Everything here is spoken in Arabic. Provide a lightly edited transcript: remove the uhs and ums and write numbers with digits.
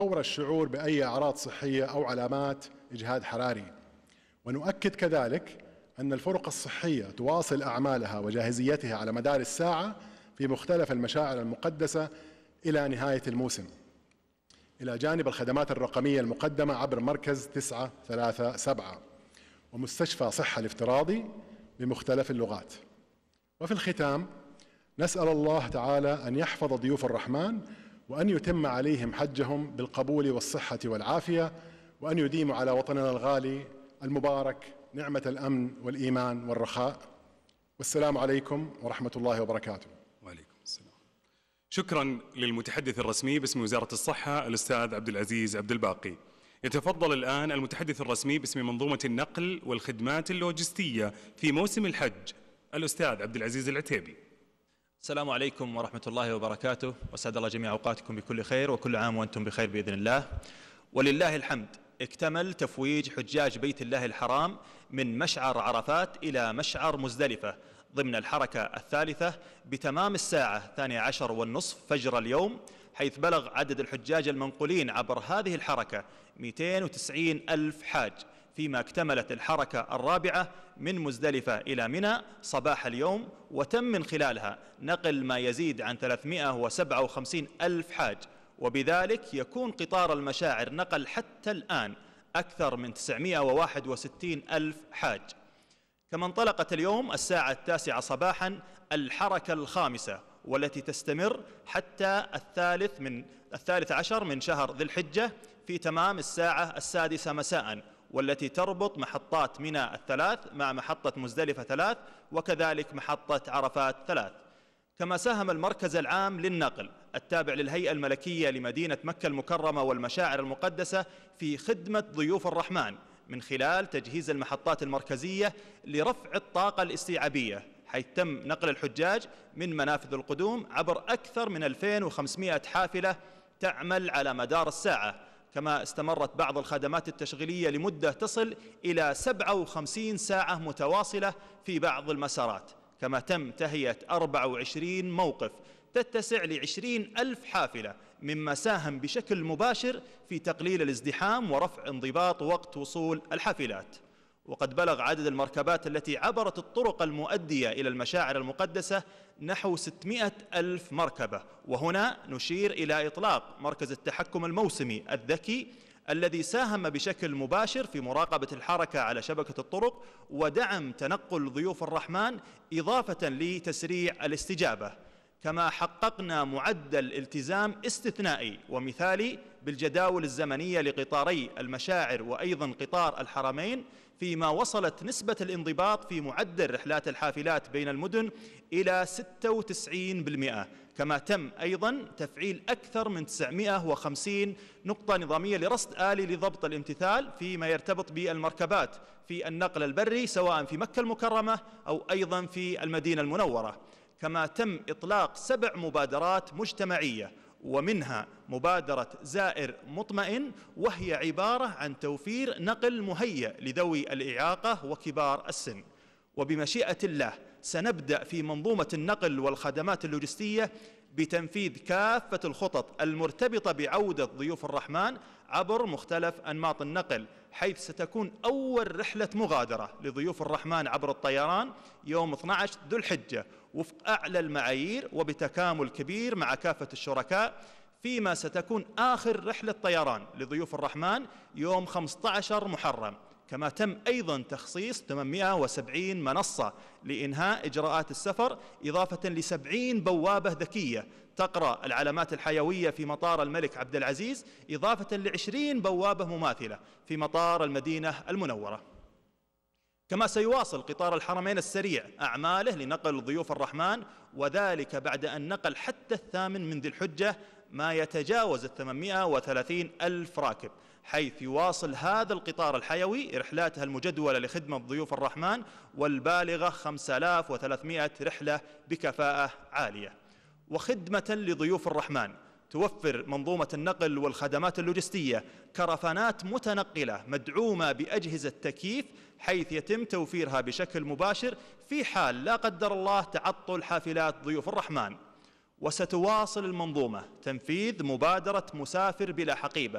فور الشعور بأي أعراض صحية أو علامات إجهاد حراري. ونؤكد كذلك أن الفرق الصحية تواصل أعمالها وجاهزيتها على مدار الساعة في مختلف المشاعر المقدسة إلى نهاية الموسم، إلى جانب الخدمات الرقمية المقدمة عبر مركز 937 ومستشفى صحة الافتراضي بمختلف اللغات. وفي الختام نسأل الله تعالى أن يحفظ ضيوف الرحمن وأن يتم عليهم حجهم بالقبول والصحة والعافية، وأن يديم على وطننا الغالي المبارك نعمة الأمن والإيمان والرخاء. والسلام عليكم ورحمة الله وبركاته. وعليكم السلام. شكرا للمتحدث الرسمي باسم وزارة الصحة الأستاذ عبد العزيز عبد الباقي. يتفضل الآن المتحدث الرسمي باسم منظومة النقل والخدمات اللوجستية في موسم الحج الأستاذ عبد العزيز العتيبي. السلام عليكم ورحمة الله وبركاته، وسعد الله جميع أوقاتكم بكل خير، وكل عام وأنتم بخير بإذن الله. ولله الحمد، اكتمل تفويج حجاج بيت الله الحرام من مشعر عرفات إلى مشعر مزدلفة ضمن الحركة الثالثة بتمام الساعة 12:30 فجر اليوم، حيث بلغ عدد الحجاج المنقولين عبر هذه الحركة 290 ألف حاج، فيما اكتملت الحركة الرابعة من مزدلفة إلى منى صباح اليوم، وتم من خلالها نقل ما يزيد عن 357 ألف حاج، وبذلك يكون قطار المشاعر نقل حتى الآن أكثر من 961 ألف حاج. كما انطلقت اليوم الساعة 9 صباحا الحركة الخامسة، والتي تستمر حتى الثالث عشر من شهر ذي الحجة في تمام الساعة 6 مساء، والتي تربط محطات منى الثلاث مع محطة مزدلفة 3 وكذلك محطة عرفات 3. كما ساهم المركز العام للنقل التابع للهيئة الملكية لمدينة مكة المكرمة والمشاعر المقدسة في خدمة ضيوف الرحمن من خلال تجهيز المحطات المركزية لرفع الطاقة الاستيعابية، حيث تم نقل الحجاج من منافذ القدوم عبر أكثر من 2500 حافلة تعمل على مدار الساعة. كما استمرت بعض الخدمات التشغيلية لمدة تصل إلى 57 ساعة متواصلة في بعض المسارات. كما تم تهيئة 24 موقف تتسع ل20 ألف حافلة، مما ساهم بشكل مباشر في تقليل الازدحام ورفع انضباط وقت وصول الحافلات. وقد بلغ عدد المركبات التي عبرت الطرق المؤدية إلى المشاعر المقدسة نحو 600 ألف مركبة. وهنا نشير إلى إطلاق مركز التحكم الموسمي الذكي الذي ساهم بشكل مباشر في مراقبة الحركة على شبكة الطرق ودعم تنقل ضيوف الرحمن إضافة لتسريع الاستجابة. كما حققنا معدل التزام استثنائي ومثالي بالجداول الزمنية لقطاري المشاعر وأيضا قطار الحرمين، فيما وصلت نسبة الانضباط في معدل رحلات الحافلات بين المدن إلى 96%. كما تم أيضا تفعيل أكثر من 950 نقطة نظامية لرصد آلي لضبط الامتثال فيما يرتبط بالمركبات في النقل البري سواء في مكة المكرمة أو أيضا في المدينة المنورة. كما تم إطلاق 7 مبادرات مجتمعية، ومنها مبادرة زائر مطمئن، وهي عبارة عن توفير نقل مهيأ لذوي الإعاقة وكبار السن. وبمشيئة الله سنبدأ في منظومة النقل والخدمات اللوجستية بتنفيذ كافة الخطط المرتبطة بعودة ضيوف الرحمن عبر مختلف أنماط النقل، حيث ستكون أول رحلة مغادرة لضيوف الرحمن عبر الطيران يوم 12 ذو الحجة وفق أعلى المعايير وبتكامل كبير مع كافة الشركاء، فيما ستكون آخر رحلة طيران لضيوف الرحمن يوم 15 محرم. كما تم أيضا تخصيص 870 منصة لإنهاء إجراءات السفر، إضافة ل70 بوابة ذكية تقرأ العلامات الحيوية في مطار الملك عبد العزيز، إضافة ل20 بوابة مماثلة في مطار المدينة المنورة. كما سيواصل قطار الحرمين السريع أعماله لنقل ضيوف الرحمن، وذلك بعد أن نقل حتى 8 من ذي الحجة ما يتجاوز 830 ألف راكب، حيث يواصل هذا القطار الحيوي رحلاته المجدولة لخدمة ضيوف الرحمن والبالغة 5300 رحلة بكفاءة عالية. وخدمة لضيوف الرحمن توفر منظومة النقل والخدمات اللوجستية كرفانات متنقلة مدعومة بأجهزة تكييف، حيث يتم توفيرها بشكل مباشر في حال لا قدر الله تعطل حافلات ضيوف الرحمن. وستواصل المنظومة تنفيذ مبادرة مسافر بلا حقيبة